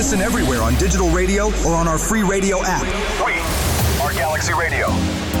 Listen everywhere on digital radio or on our free radio app. We are Galaxy Radio.